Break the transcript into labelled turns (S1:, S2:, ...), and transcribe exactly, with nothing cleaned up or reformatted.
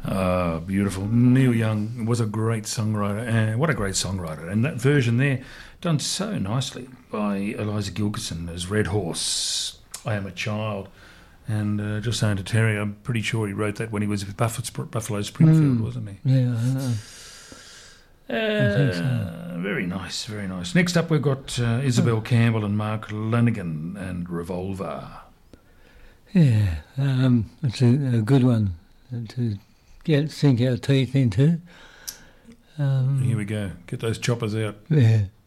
S1: Ah, beautiful. Neil Young was a great songwriter, and what a great songwriter. And that version there, done so nicely by Eliza Gilkyson as Red Horse, I Am a Child. And uh, just saying to Terry, I'm pretty sure he wrote that when he was with Buffalo, Buffalo Springfield,
S2: Mm.
S1: wasn't he?
S2: Yeah, I know.
S1: Uh,
S2: I think so.
S1: Very nice, very nice. Next up, we've got uh, Isabel Campbell and Mark Lanigan and Revolver.
S2: Yeah, um, it's a, a good one to get sink our teeth into. Um,
S1: Here we go. Get those choppers out.
S2: Yeah.